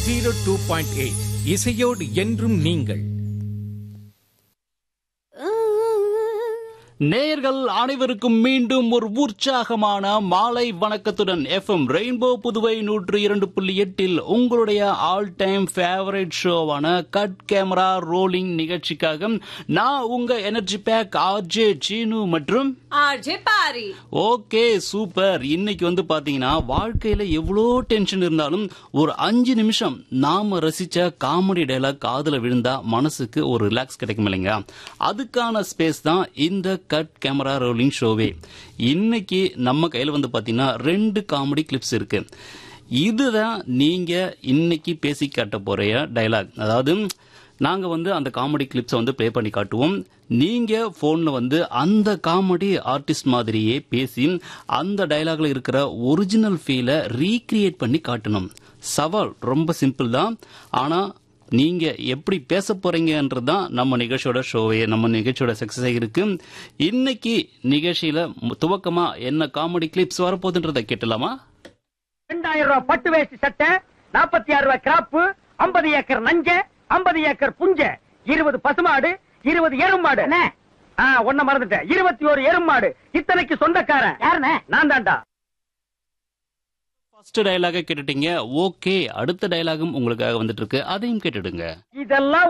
102.8 இசையோடு என்றும் நீங்கள். நேயர்கள் அனைவருக்கும் மீண்டும் ஒரு உற்சாகமான மாலை வணக்கத்துடன் எஃப்எம் ரெயின்போ புதுவை 102.8 உங்களுடைய all time favourite ஷோவான cut camera rolling நிகழ்ச்சிக்காக நான் உங்க எனர்ஜி பேக் ஆர்ஜே சீனு மற்றும் ஆர்ஜே பாரி. Okay super. இன்னைக்கு வந்து பாத்தீங்கன்னா வாழ்க்கையில எவ்வளோ டென்ஷன் இருந்தாலும் ஒரு 5 நிமிஷம் நாம ரசிச்ச காமெடி டைலாக் காதுல விழுந்தா மனசுக்கு ஒரு ரிலாக்ஸ் கிடைக்கும் இல்லைங்க. அதுக்கான ஸ்பேஸ் தான் இந்த கட் கேமரா ரோலிங் ஷோவே. இன்னைக்கு நம்ம கையில வந்து பாத்தீங்கன்னா 2 காமெடி கிளிப்ஸ் இருக்கு. இதுதான் நீங்க இன்னைக்கு பேசி காட்ட போற டைலாக். அதாவது நாங்க வந்து அந்த காமெடி கிளிப்ஸை வந்து ப்ளே பண்ணி காட்டுவோம். நீங்க போன்ல வந்து அந்த காமெடி ஆர்டிஸ்ட் மாதிரியே பேசி அந்த டைலாக்ல இருக்கிற ஒரிஜினல் ஃபீலை ரீக்ரியேட் பண்ணி காட்டணும். சவால் ரொம்ப சிம்பிள் தான். ஆனா நீங்க எப்படி பேச போறீங்கன்றதுதான் நம்ம நிகழ்ச்சியோட ஷோவே, நம்ம நிகழ்ச்சியோட சக்சஸே இருக்கு. இன்னைக்கு நிகழ்ச்சியில துவக்கமா என்ன காமெடி கிளிப்ஸ் வரப்போகுதுன்றதை கேட்டலாமா? 2000 ரூபாய் பட்டு வேஷ்டி சட்டை, 46 ரூபாய் கிராப்பு, 50 ஏக்கர் நஞ்ச, 50 ஏக்கர் புஞ்ச, 20 பசுமாடு, 20 எருமாடு. ஒன்ன மறந்துட்டேன், 21 எருமாடு. இத்தனைக்கு சொந்தக்காரன் யாருன்னு? நான் தான்டா. ஃபர்ஸ்ட் டயலாக கேட்டுட்டீங்க. ஓகே, அடுத்த டயலாகும் உங்களுக்காக வந்துட்டு இருக்கு, அதையும் கேட்டுடுங்க. இதெல்லாம்